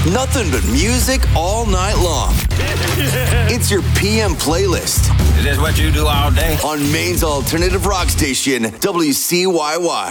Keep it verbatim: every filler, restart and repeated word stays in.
Nothing but music all night long. It's your P M playlist. Is this what you do all day? On Maine's alternative rock station, W C Y Y.